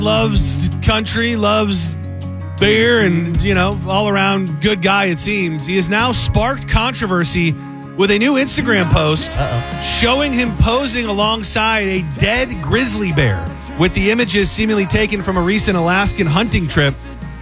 Loves country, loves beer, and, all around good guy, it seems. He has now sparked controversy with a new Instagram post showing him posing alongside a dead grizzly bear, with the images seemingly taken from a recent Alaskan hunting trip.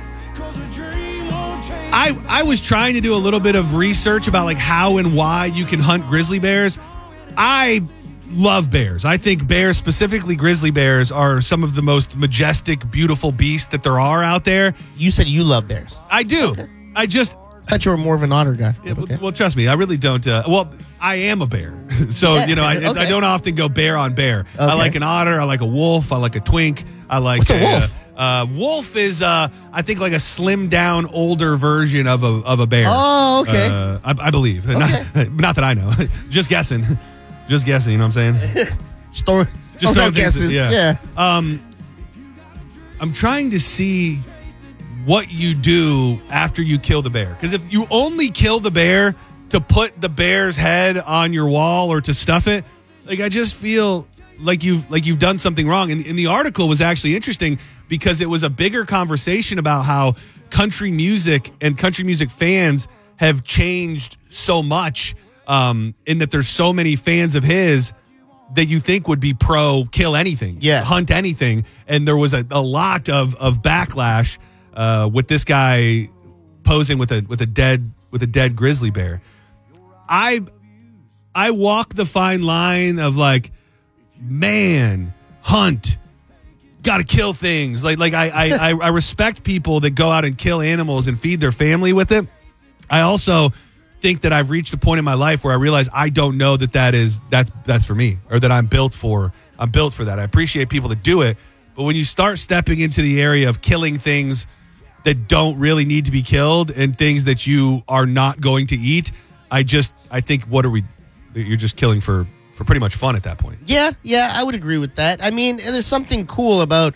I was trying to do a little bit of research about how and why you can hunt grizzly bears. I love bears. I think bears, specifically grizzly bears, are some of the most majestic, beautiful beasts that there are out there. You said you love bears. I do. Okay. I thought you were more of an otter guy. Yeah, okay. Well, trust me, I really don't. I am a bear. So, I don't often go bear on bear. Okay. I like an otter. I like a wolf. I like a twink. I like What's a wolf? Wolf is, I think, like a slimmed down, older version of a bear. Oh, okay. I believe. Okay. Not that I know. Just guessing. Just guessing, you know what I'm saying? Just throwing guesses. Yeah. I'm trying to see what you do after you kill the bear. Because if you only kill the bear to put the bear's head on your wall or to stuff it, I just feel like you've done something wrong. And the article was actually interesting because it was a bigger conversation about how country music and country music fans have changed so much, in that there's so many fans of his that you think would be pro kill anything, hunt anything. And there was a lot of backlash with this guy posing with a dead grizzly bear. I walk the fine line of hunt, gotta kill things. I respect people that go out and kill animals and feed their family with it. I also think that I've reached a point in my life where I realize I don't know that's for me, or that I'm built for that. I appreciate people that do it, but when you start stepping into the area of killing things that don't really need to be killed and things that you are not going to eat, I think you're just killing for pretty much fun at that point. Yeah, I would agree with that. I mean, there's something cool about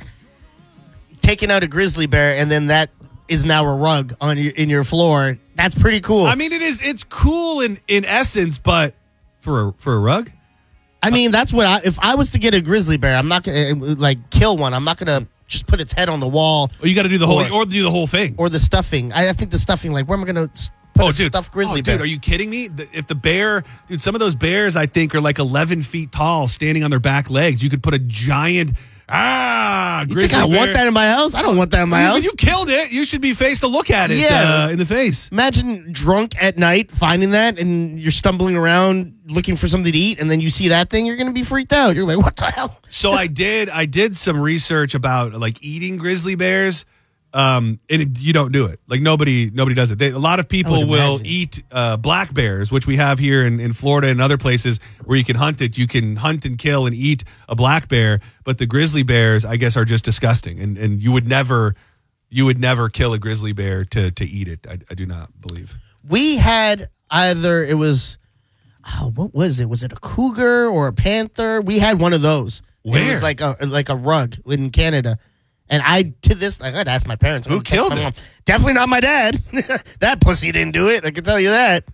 taking out a grizzly bear and then that is now a rug in your floor. That's pretty cool. I mean, it's cool in essence, but for a rug? I mean, that's what if I was to get a grizzly bear, I'm not going to kill one. I'm not going to just put its head on the wall. Or you got to do the whole thing. Or the stuffing. I think the stuffing, where am I going to put a stuffed grizzly bear? Dude, are you kidding me? If the bear, some of those bears I think are 11 feet tall standing on their back legs. You could put a giant grizzly you think I bear. Want that in my house? I don't want that in my house. You killed it. You should be faced to look at it in the face. Imagine drunk at night finding that and you're stumbling around looking for something to eat and then you see that thing, you're going to be freaked out. You're like, what the hell? So I did some research about eating grizzly bears. And you don't do it. Nobody does it. A lot of people will eat black bears, which we have here in Florida and other places where you can hunt it. You can hunt and kill and eat a black bear, but the grizzly bears, I guess, are just disgusting. And you would never kill a grizzly bear to eat it. I do not believe. We had either it was, what was it? Was it a cougar or a panther? We had one of those. Where? It was like a rug in Canada. And I had to ask my parents. Who killed it? Definitely not my dad. That pussy didn't do it. I can tell you that.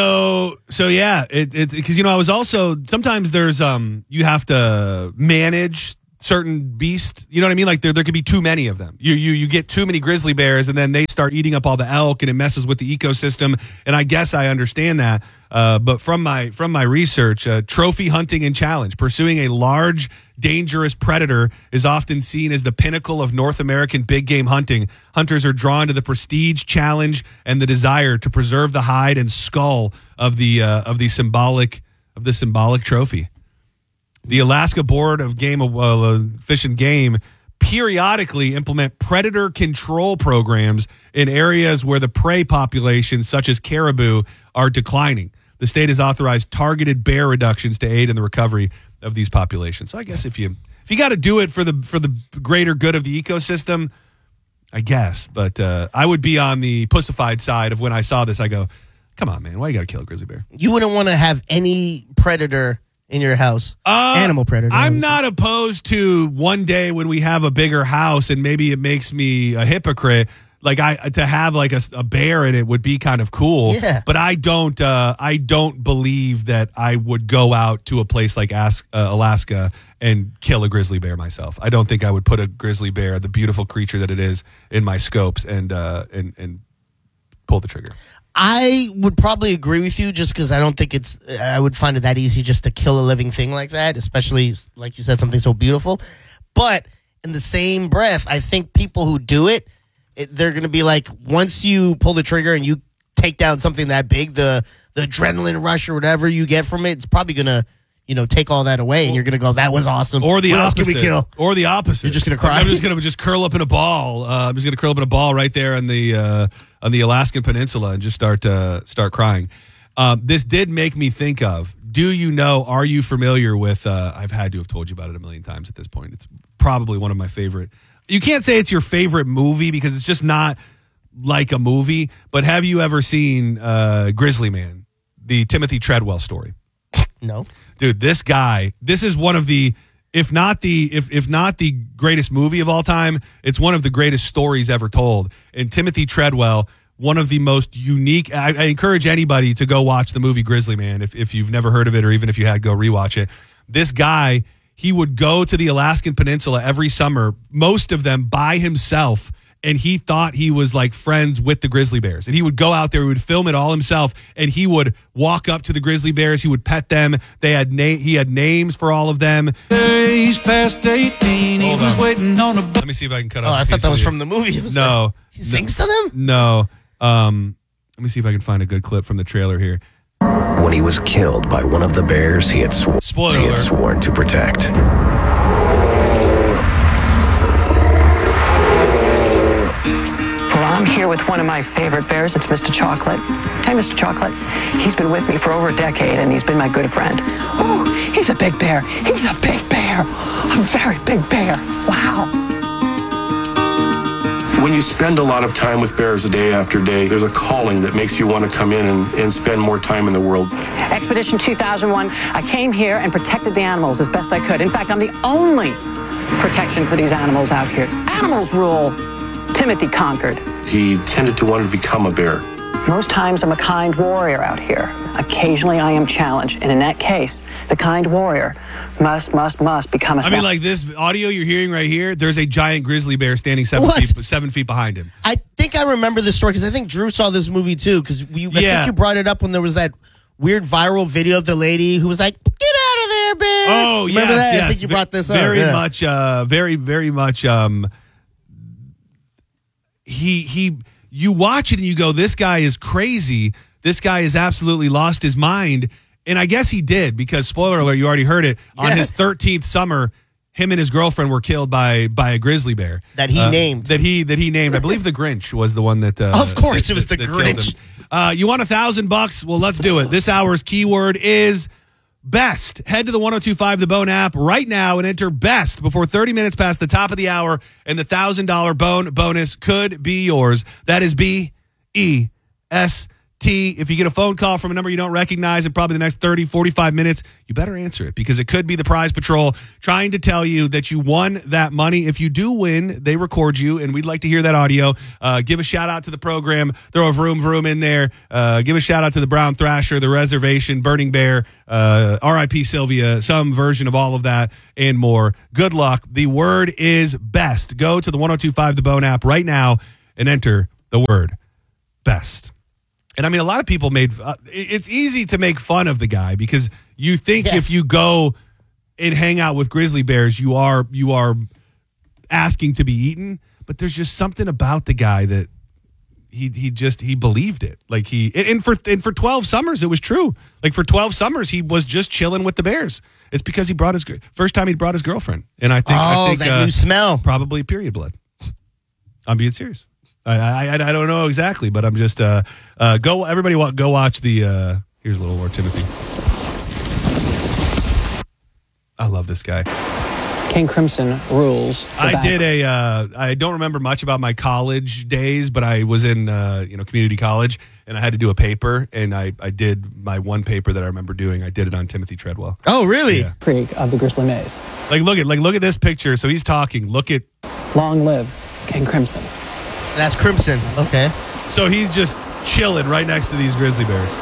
So yeah, because I was also, sometimes there's you have to manage certain beasts. You know what I mean? There could be too many of them. You get too many grizzly bears, and then they start eating up all the elk, and it messes with the ecosystem. And I guess I understand that. But from my research, trophy hunting and challenge, pursuing a large, dangerous predator is often seen as the pinnacle of North American big game hunting. Hunters are drawn to the prestige, challenge, and the desire to preserve the hide and skull of the symbolic trophy. The Alaska Board of Fish and Game periodically implement predator control programs in areas where the prey populations, such as caribou, are declining. The state has authorized targeted bear reductions to aid in the recovery of these populations. So I guess if you got to do it for the greater good of the ecosystem, I guess. But I would be on the pussified side of when I saw this. I go, come on, man, why you got to kill a grizzly bear? You wouldn't want to have any predator in your house, animal predator. I'm not opposed to one day when we have a bigger house and maybe it makes me a hypocrite, Like to have like a bear in it would be kind of cool. Yeah. But I don't believe that I would go out to a place like Alaska and kill a grizzly bear myself. I don't think I would put a grizzly bear, the beautiful creature that it is, in my scopes and pull the trigger. I would probably agree with you just because I don't think I would find it that easy just to kill a living thing like that, especially, like you said, something so beautiful. But in the same breath, I think people who do it, they're going to be like, once you pull the trigger and you take down something that big, the adrenaline rush or whatever you get from it, it's probably going to, take all that away, and you're going to go, that was awesome. Or the what opposite. Else can we kill? Or the opposite. You're just going to cry? I'm just going to just curl up in a ball. I'm just going to curl up in a ball right there on the Alaskan Peninsula and just start crying. This did make me think of, are you familiar with, I've had to have told you about it a million times at this point. It's probably one of my favorite. You can't say it's your favorite movie because it's just not like a movie, but have you ever seen Grizzly Man, the Timothy Treadwell story? No. Dude, this is one of the, if not the greatest movie of all time, it's one of the greatest stories ever told. And Timothy Treadwell, one of the most unique, I encourage anybody to go watch the movie Grizzly Man if you've never heard of it, or even if you had, go rewatch it. This guy, he would go to the Alaskan Peninsula every summer, most of them by himself, and he thought he was like friends with the grizzly bears. And he would go out there, he would film it all himself, and he would walk up to the grizzly bears, he would pet them. He had names for all of them. He's past 18, he was waiting on a... Let me see if I can cut off. Oh, I thought that was from the movie. No. He sings to them? No. Let me see if I can find a good clip from the trailer here. When he was killed by one of the bears he had sworn to protect. Well, I'm here with one of my favorite bears. It's Mr. Chocolate. Hey, Mr. Chocolate. He's been with me for over a decade, and he's been my good friend. Oh, he's a big bear. He's a big bear. A very big bear. Wow. When you spend a lot of time with bears day after day, there's a calling that makes you want to come in and spend more time in the world. Expedition 2001, I came here and protected the animals as best I could. In fact, I'm the only protection for these animals out here. Animals rule. Timothy conquered. He tended to want to become a bear. Most times I'm a kind warrior out here. Occasionally I am challenged. And in that case, the kind warrior must become a... I mean, like this audio you're hearing right here, there's a giant grizzly bear standing 7 feet behind him. I think I remember this story because I think Drew saw this movie too, because I think you brought it up when there was that weird viral video of the lady who was like, "Get out of there, bear." Oh, remember that? Yes. I think you brought this up. Very much, very much, you watch it and you go, this guy is crazy. This guy has absolutely lost his mind. And I guess he did, because spoiler alert, you already heard it. On his 13th summer, him and his girlfriend were killed by a grizzly bear that he named. That he named. I believe the Grinch was the one that. Of course, it was the Grinch. You want $1,000? Well, let's do it. This hour's keyword is best. Head to the 102.5 The Bone app right now and enter best before 30 minutes past the top of the hour, and the $1,000 Bone bonus could be yours. That is BEST. If you get a phone call from a number you don't recognize in probably the next 30, 45 minutes, you better answer it, because it could be the Prize Patrol trying to tell you that you won that money. If you do win, they record you, and we'd like to hear that audio. Give a shout out to the program. Throw a vroom vroom in there. Give a shout out to the Brown Thrasher, the Reservation, Burning Bear, R.I.P. Sylvia, some version of all of that and more. Good luck. The word is best. Go to the 102.5 The Bone app right now and enter the word best. And I mean, a lot of people made it's easy to make fun of the guy, because you think if you go and hang out with grizzly bears, you are asking to be eaten. But there's just something about the guy that he believed it. Like for 12 summers, it was true. Like for 12 summers, he was just chilling with the bears. It's because he brought first time he brought his girlfriend. And I think that new smell, probably period blood. I'm being serious. I don't know exactly, but I'm just go watch the here's a little more Timothy. I love this guy. King Crimson rules. I don't remember much about my college days, but I was in community college, and I had to do a paper, and I did my one paper that I remember doing. I did it on Timothy Treadwell. Oh, really? Yeah. Freak of the Grizzly Maze. Look at this picture. So he's talking. Look at Long live King Crimson. That's Crimson. Okay. So he's just chilling right next to these grizzly bears.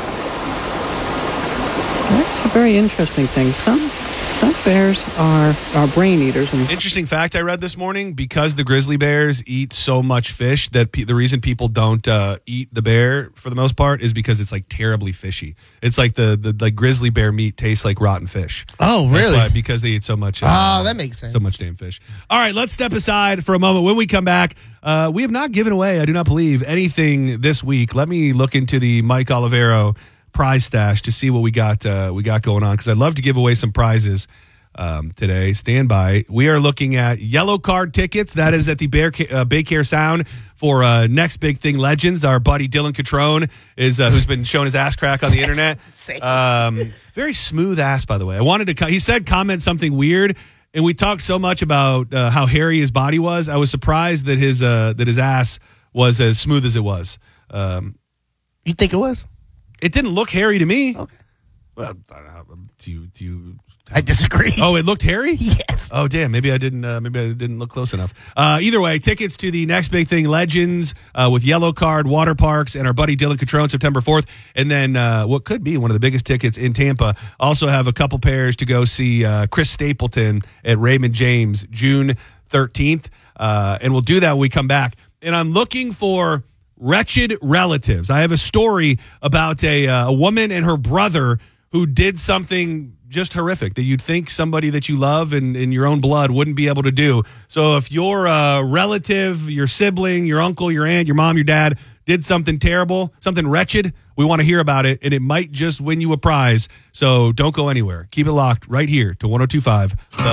That's a very interesting thing. Some bears are brain eaters. And Interesting fact I read this morning, because the grizzly bears eat so much fish, that the reason people don't eat the bear for the most part is because it's like terribly fishy. It's like the like grizzly bear meat tastes like rotten fish. Oh, really? That's why, because they eat so much. That makes sense. So much damn fish. All right, let's step aside for a moment. When we come back, we have not given away, I do not believe, anything this week. Let me look into the Mike Olivero prize stash to see what we got going on, because I'd love to give away some prizes today. Stand by. We are looking at yellow card tickets. That is at the Baycare Sound for Next Big Thing Legends. Our buddy Dylan Catrone is who's been showing his ass crack on the internet. Very smooth ass, by the way. I wanted to. He said comment something weird, and we talked so much about how hairy his body was. I was surprised that his ass was as smooth as it was. You think it was? It didn't look hairy to me. Okay. Well, I don't know. Do you I disagree. Oh, it looked hairy? Yes. Oh, damn. Maybe I didn't look close enough. Either way, tickets to the Next Big Thing Legends with Yellow Card, Water Parks, and our buddy Dylan Catrone, September 4th. And then what could be one of the biggest tickets in Tampa. Also have a couple pairs to go see Chris Stapleton at Raymond James, June 13th. And we'll do that when we come back. And I'm looking for wretched relatives. I have a story about a woman and her brother who did something just horrific that you'd think somebody that you love and in your own blood wouldn't be able to do. So if your relative, your sibling, your uncle, your aunt, your mom, your dad did something terrible, something wretched, we want to hear about it, and it might just win you a prize. So don't go anywhere. Keep it locked right here to 102.5.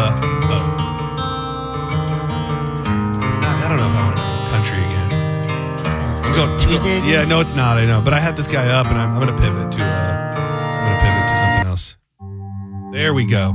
I don't know if I want to go country again. Tuesday again? Yeah, no, it's not. I know, but I had this guy up, and I'm going to pivot to. I'm going to pivot to something else. There we go.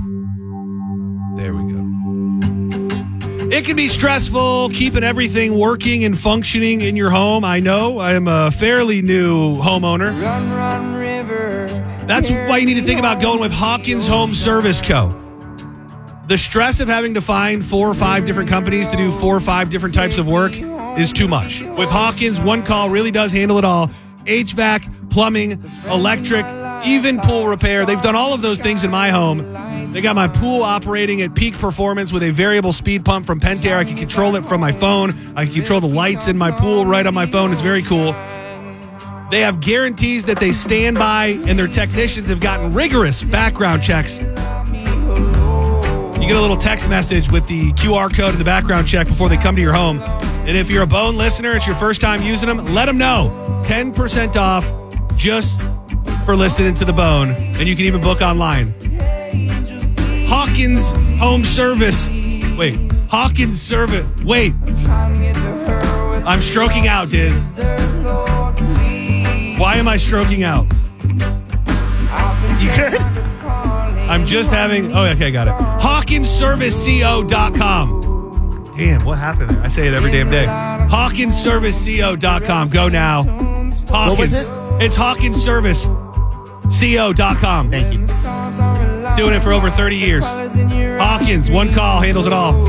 It can be stressful keeping everything working and functioning in your home. I know. I am a fairly new homeowner. That's why you need to think about going with Hawkins Home Service Co. The stress of having to find 4 or 5 different companies to do 4 or 5 different types of work is too much. With Hawkins, one call really does handle it all. HVAC, plumbing, electric, even pool repair. They've done all of those things in my home. They got my pool operating at peak performance with a variable speed pump from Pentair. I can control it from my phone. I can control the lights in my pool right on my phone. It's very cool. They have guarantees that they stand by, and their technicians have gotten rigorous background checks. You get a little text message with the QR code in the background check before they come to your home. And if you're a Bone listener, it's your first time using them, let them know. 10% off just for listening to The Bone. And you can even book online. Hawkins Home Service. Wait. Hawkins Service. Wait. I'm stroking out, Diz. Why am I stroking out? You good? I'm just having... Oh, okay, got it. HawkinsServiceCO.com. Damn, what happened there? I say it every damn day. HawkinsServiceCO.com. Go now. Hawkins. What was it? It's HawkinsServiceCO.com. Thank you. Doing it for over 30 years. Hawkins, one call, handles it all.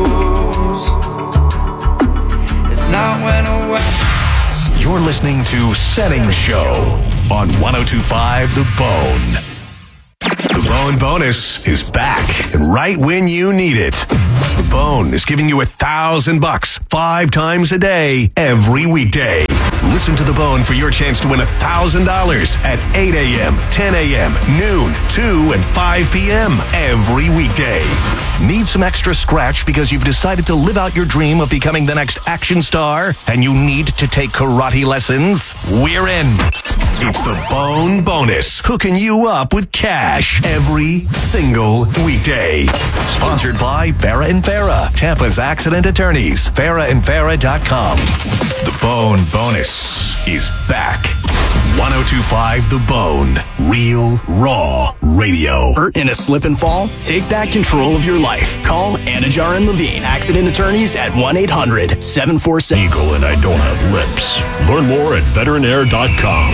You're listening to Setting Show on 102.5 The Bone. The Bone Bonus is back and right when you need it. The Bone is giving you $1,000 5 times a day, every weekday. Listen to The Bone for your chance to win $1,000 at 8 a.m., 10 a.m., noon, 2, and 5 p.m. every weekday. Need some extra scratch because you've decided to live out your dream of becoming the next action star and you need to take karate lessons? We're in. It's the Bone Bonus, hooking you up with cash every single weekday. Sponsored by Farah and Farah, Tampa's accident attorneys, farahandfarah.com. The Bone Bonus is back. 102.5 The Bone, real, raw radio. Hurt in a slip and fall? Take back control of your life. Call Anajar and Levine, accident attorneys at 1-800-747. Eagle and I don't have lips. Learn more at veterinaire.com.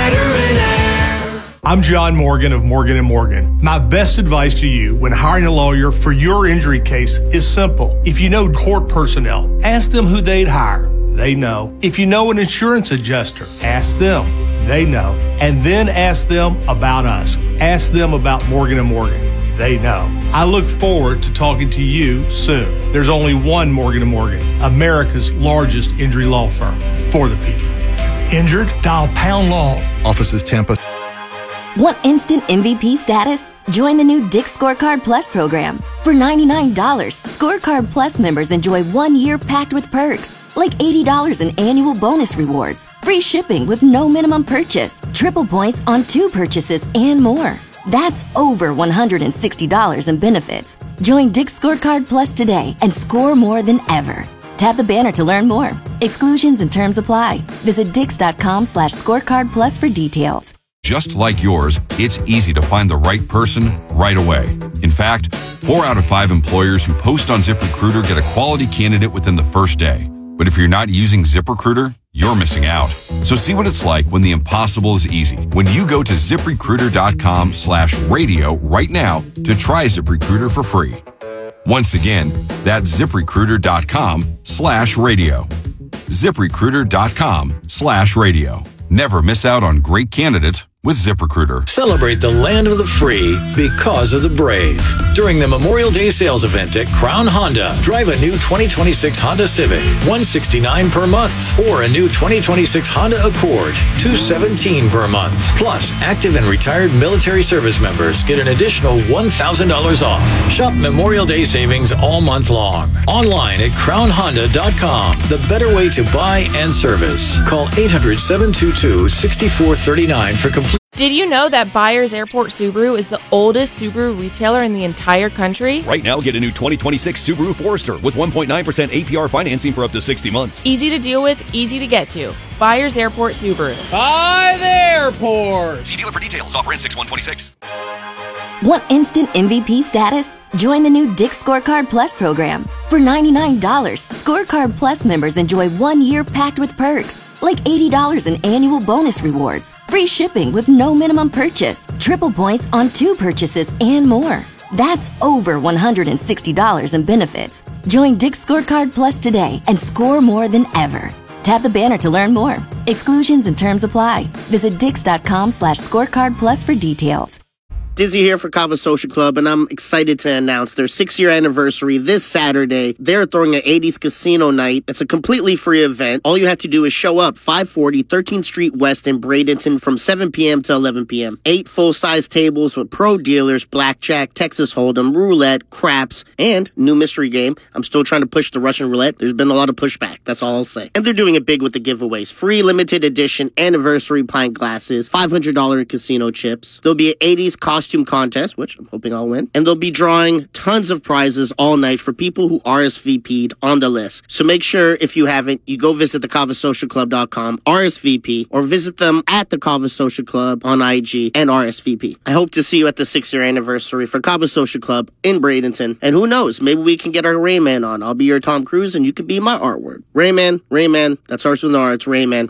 I'm John Morgan of Morgan & Morgan. My best advice to you when hiring a lawyer for your injury case is simple. If you know court personnel, ask them who they'd hire. They know. If you know an insurance adjuster, ask them. They know. And then ask them about us. Ask them about Morgan & Morgan. They know. I look forward to talking to you soon. There's only one Morgan & Morgan, America's largest injury law firm for the people. Injured? Dial Pound Law. Offices Tampa. Want instant MVP status? Join the new Dick's Scorecard Plus program. For $99, Scorecard Plus members enjoy 1 year packed with perks, like $80 in annual bonus rewards, free shipping with no minimum purchase, triple points on 2 purchases, and more. That's over $160 in benefits. Join Dick's Scorecard Plus today and score more than ever. Tap the banner to learn more. Exclusions and terms apply. Visit dix.com/scorecard plus for details. Just like yours, it's easy to find the right person right away. In fact, 4 out of 5 employers who post on ZipRecruiter get a quality candidate within the first day. But if you're not using ZipRecruiter, you're missing out. So see what it's like when the impossible is easy. When you go to ZipRecruiter.com/radio right now to try ZipRecruiter for free. Once again, that's ZipRecruiter.com/radio. ZipRecruiter.com/radio. Never miss out on great candidates with ZipRecruiter. Celebrate the land of the free because of the brave. During the Memorial Day sales event at Crown Honda, drive a new 2026 Honda Civic, $169 per month, or a new 2026 Honda Accord, $217 per month. Plus, active and retired military service members get an additional $1,000 off. Shop Memorial Day savings all month long. Online at crownhonda.com. The better way to buy and service. Call 800-722-6439 for complete. Did you know that Byers Airport Subaru is the oldest Subaru retailer in the entire country? Right now, get a new 2026 Subaru Forester with 1.9% APR financing for up to 60 months. Easy to deal with, easy to get to. Byers Airport Subaru. By the airport! See dealer for details. Offer ends 6/126. Want instant MVP status? Join the new Dick's Scorecard Plus program. For $99, Scorecard Plus members enjoy 1 year packed with perks, like $80 in annual bonus rewards, free shipping with no minimum purchase, triple points on 2 purchases, and more. That's over $160 in benefits. Join Dick's Scorecard Plus today and score more than ever. Tap the banner to learn more. Exclusions and terms apply. Visit dix.com/scorecard plus for details. Dizzy here for Cava Social Club, and I'm excited to announce their 6-year anniversary this Saturday. They're throwing an 80s casino night. It's a completely free event. All you have to do is show up 540 13th Street West in Bradenton from 7 p.m. to 11 p.m. 8 full-size tables with pro dealers, blackjack, Texas Hold'em, roulette, craps, and new mystery game. I'm still trying to push the Russian roulette. There's been a lot of pushback. That's all I'll say. And they're doing it big with the giveaways. Free limited edition anniversary pint glasses, $500 casino chips. There'll be an 80s costume contest, which I'm hoping I'll win. And they'll be drawing tons of prizes all night for people who RSVP'd on the list. So make sure, if you haven't, you go visit thecavasocialclub.com, RSVP, or visit them at the Cava Social Club on IG and RSVP. I hope to see you at the 6-year anniversary for Cava Social Club in Bradenton. And who knows, maybe we can get our Rayman on. I'll be your Tom Cruise and you can be my artwork. Rayman, that starts with an R. It's Rayman.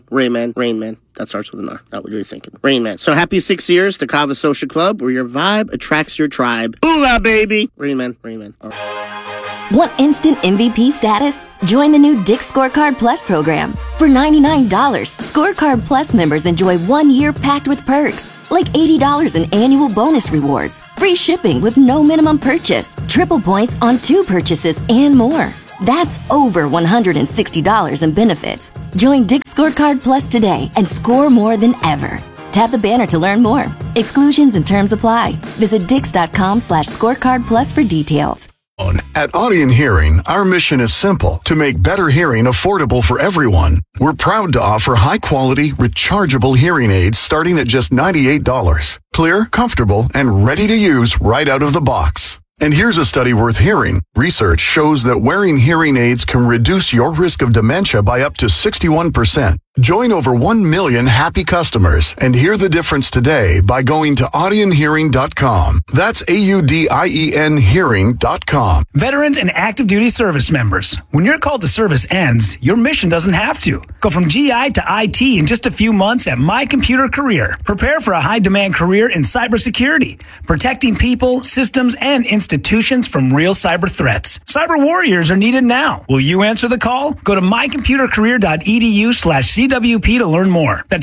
That starts with an R. Not what you're thinking. Rain Man. So happy 6 years to Cava Social Club, where your vibe attracts your tribe. Booyah, baby! Rain Man. All right. Want instant MVP status? Join the new Dick's Scorecard Plus program. For $99, Scorecard Plus members enjoy 1 year packed with perks, like $80 in annual bonus rewards, free shipping with no minimum purchase, triple points on 2 purchases, and more. That's over $160 in benefits. Join Dick's Scorecard Plus today and score more than ever. Tap the banner to learn more. Exclusions and terms apply. Visit dix.com/scorecard plus for details. At Audion Hearing, our mission is simple: to make better hearing affordable for everyone. We're proud to offer high-quality, rechargeable hearing aids starting at just $98. Clear, comfortable, and ready to use right out of the box. And here's a study worth hearing. Research shows that wearing hearing aids can reduce your risk of dementia by up to 61%. Join over 1 million happy customers and hear the difference today by going to audionhearing.com. That's AUDIEN hearing.com. Veterans and active duty service members, when your call to service ends, your mission doesn't have to. Go from GI to IT in just a few months at My Computer Career. Prepare for a high-demand career in cybersecurity, protecting people, systems, and institutions from real cyber threats. Cyber warriors are needed now. Will you answer the call? Go to mycomputercareer.edu/CWP to learn more. That's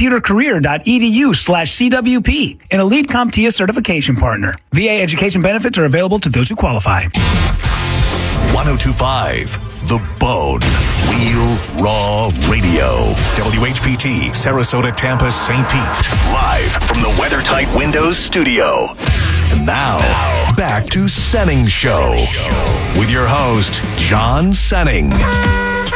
mycomputercareer.edu/CWP, an elite CompTIA certification partner. VA education benefits are available to those who qualify. 1025 The Bone. Real Raw Radio. WHPT, Sarasota, Tampa, St. Pete. Live from the WeatherTight Windows studio. And now, back to Senning Show with your host, John Senning.